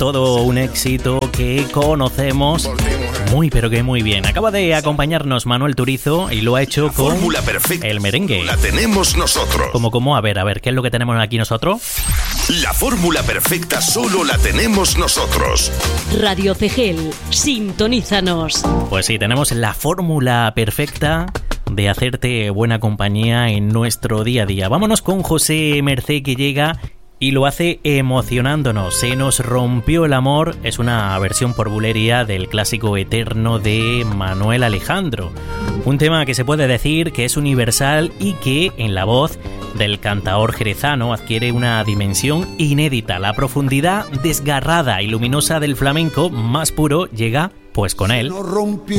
todo un éxito que conocemos muy pero que muy bien. Acaba de acompañarnos Manuel Turizo y lo ha hecho con Fórmula Perfecta. el merengue. La tenemos nosotros. ¿Cómo? A ver, ¿qué es lo que tenemos aquí nosotros? La fórmula perfecta solo la tenemos nosotros. Radio Cegel, sintonízanos. Pues sí, tenemos la fórmula perfecta de hacerte buena compañía en nuestro día a día. Vámonos con José Mercé, que llega y lo hace emocionándonos. Se nos rompió el amor es una versión por bulería del clásico eterno de Manuel Alejandro. Un tema que se puede decir que es universal y que en la voz del cantaor jerezano adquiere una dimensión inédita. La profundidad desgarrada y luminosa del flamenco más puro llega pues con él.